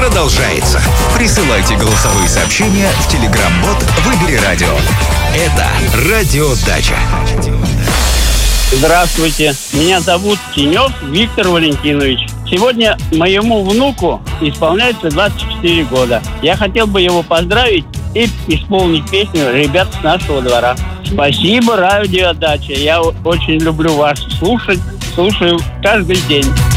продолжается. Присылайте голосовые сообщения в Telegram-бот «Выбери радио». Это «Радиодача». Здравствуйте, меня зовут Тенев Виктор Валентинович. Сегодня моему внуку исполняется 24 года. Я хотел бы его поздравить и исполнить песню «Ребят с нашего двора». Спасибо, «Радиодача». Я очень люблю вас слушать, слушаю каждый день.